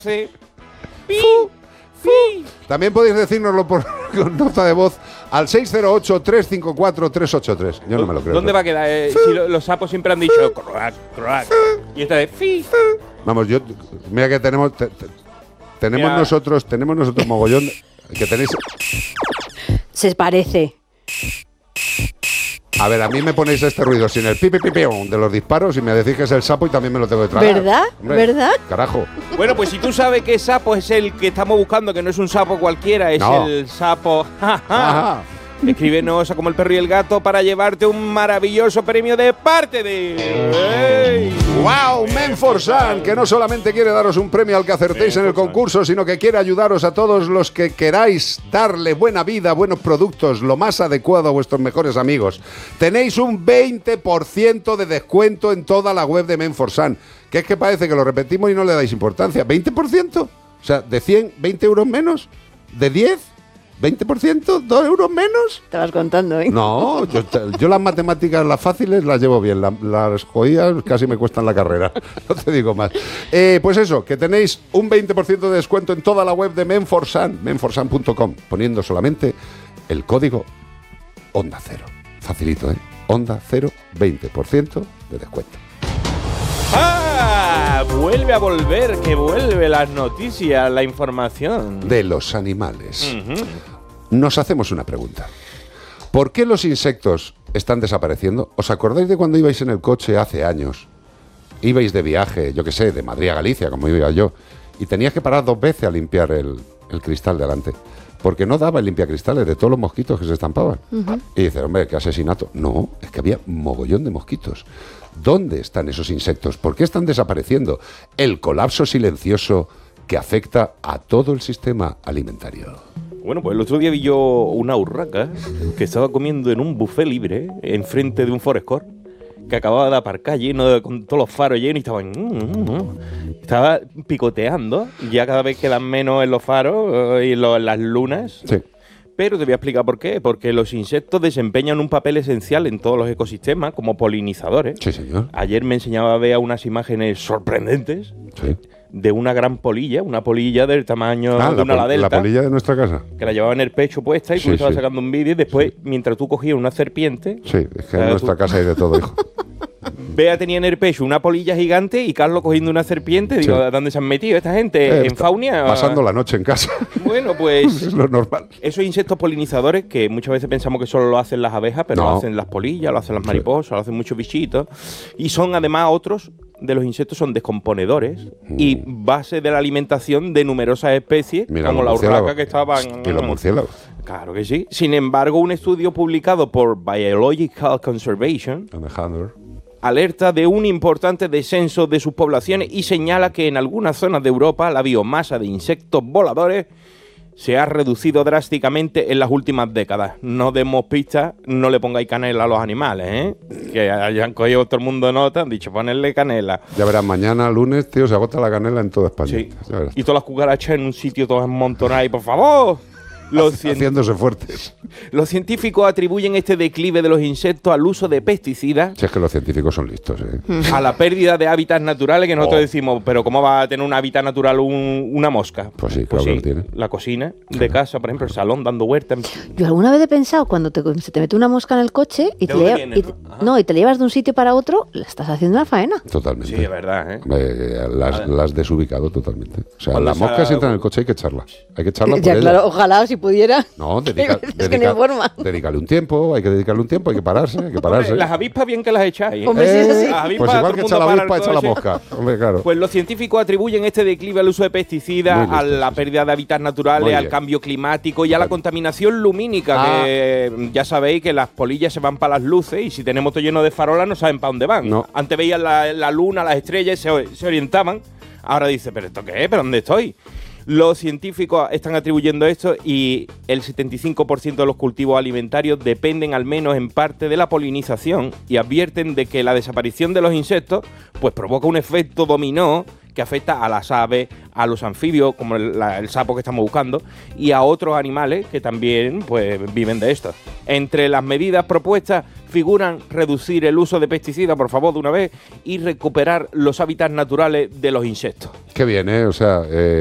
Sí. También podéis decírnoslo por con nota de voz al 608-354-383. Yo no me lo creo. ¿Dónde va a quedar? Si los sapos siempre han dicho croac, croac. Y esta de fi. Vamos, mira que tenemos nosotros mogollón que tenéis. Se parece. A ver, a mí me ponéis este ruido sin el pipi de los disparos y me decís que es el sapo y también me lo tengo que tragar. ¿Verdad? Hombre, ¿verdad? Carajo. Bueno, pues si tú sabes que sapo es el que estamos buscando, que no es un sapo cualquiera, es el sapo. Ajá. Escríbenos a Como el Perro y el Gato para llevarte un maravilloso premio de parte de... ¡Wow! Menforsan, que no solamente quiere daros un premio al que acertéis en el concurso, sino que quiere ayudaros a todos los que queráis darle buena vida, buenos productos, lo más adecuado a vuestros mejores amigos. Tenéis un 20% de descuento en toda la web de Menforsan, que es que parece que lo repetimos y no le dais importancia. ¿20%? O sea, de 100, 20 euros menos. ¿De 10? ¿20%? ¿2 euros menos? Te vas contando, ¿eh? No, yo las matemáticas, las fáciles, las llevo bien. Las jodidas casi me cuestan la carrera. No te digo más. Pues eso, que tenéis un 20% de descuento en toda la web de Menforsan, menforsan.com, poniendo solamente el código Onda Cero. Facilito, ¿eh? Onda Cero, 20% de descuento. ¡Ah! Vuelve a volver, que vuelve las noticias, la información. De los animales. Nos hacemos una pregunta. ¿Por qué los insectos están desapareciendo? ¿Os acordáis de cuando ibais en el coche hace años? Ibais de viaje, yo qué sé, de Madrid a Galicia, como iba yo, y tenías que parar 2 veces a limpiar el cristal delante, porque no daba el limpiacristales de todos los mosquitos que se estampaban. Y dices, hombre, qué asesinato. No, es que había mogollón de mosquitos. ¿Dónde están esos insectos? ¿Por qué están desapareciendo? El colapso silencioso que afecta a todo el sistema alimentario. Bueno, pues el otro día vi yo una urraca que estaba comiendo en un buffet libre enfrente de un Forescore que acababa de aparcar lleno con todos los faros llenos y estaba picoteando. Ya cada vez quedan menos en los faros y en las lunas. Sí. Pero te voy a explicar por qué. Porque los insectos desempeñan un papel esencial en todos los ecosistemas como polinizadores. Sí, señor. Ayer me enseñaba a ver unas imágenes sorprendentes. Sí. De una gran polilla, una polilla del tamaño de una ala delta. La polilla de nuestra casa. Que la llevaba en el pecho puesta y tú estabas sacando un vídeo y después, mientras tú cogías una serpiente... Sí, es que en nuestra casa hay de todo, hijo. Bea tenía en el pecho una polilla gigante y Carlos cogiendo una serpiente. Digo, ¿a dónde se han metido esta gente? ¿En Faunia? Pasando la noche en casa. Bueno, pues... es lo normal. Esos insectos polinizadores que muchas veces pensamos que solo lo hacen las abejas, pero lo hacen las polillas, lo hacen las mariposas, lo hacen muchos bichitos. Y son además otros de los insectos son descomponedores y base de la alimentación de numerosas especies, como la urraca que estaban... Y los murciélagos. Claro que sí. Sin embargo, un estudio publicado por Biological Conservation alerta de un importante descenso de sus poblaciones y señala que en algunas zonas de Europa la biomasa de insectos voladores se ha reducido drásticamente en las últimas décadas. No demos pistas, no le pongáis canela a los animales, ¿eh? Que hayan cogido todo el mundo nota, han dicho ponerle canela. Ya verás, mañana, lunes, tío, se agota la canela en toda España. Sí. Y todas las cucarachas en un sitio todas amontonadas y por favor... Haciéndose fuertes. Los científicos atribuyen este declive de los insectos al uso de pesticidas. Si es que los científicos son listos, ¿eh? A la pérdida de hábitats naturales, que nosotros decimos, pero ¿cómo va a tener un hábitat natural una mosca? Pues sí, claro que lo tiene. La cocina de casa, por ejemplo, el salón dando vueltas. Yo alguna vez he pensado, cuando se te mete una mosca en el coche y te la llevas de un sitio para otro, le estás haciendo una faena. Totalmente. Sí, es verdad, ¿eh? Las desubicado totalmente. O sea, la mosca si entra en el coche hay que echarla. Hay que echarla por ya, ella. claro, ojalá si pudiera. No, dedícale un tiempo, hay que dedicarle un tiempo, hay que pararse, Hombre, las avispas bien que las echáis. Hombre, sí, eso sí. Pues igual que echa la avispa, echa la mosca. Hombre, claro. Pues los científicos atribuyen este declive al uso de pesticidas, a la pérdida de hábitats naturales, al cambio climático y a la contaminación lumínica, que ya sabéis que las polillas se van para las luces y si tenemos todo lleno de farolas no saben para dónde van. No. Antes veían la luna, las estrellas, se orientaban. Ahora dice, ¿pero esto qué es? ¿Pero dónde estoy? Los científicos están atribuyendo esto y el 75% de los cultivos alimentarios dependen al menos en parte de la polinización y advierten de que la desaparición de los insectos pues provoca un efecto dominó que afecta a las aves, a los anfibios, como el sapo que estamos buscando, y a otros animales que también pues viven de esto. Entre las medidas propuestas figuran reducir el uso de pesticidas, por favor, de una vez, y recuperar los hábitats naturales de los insectos. Qué bien, ¿eh? O sea,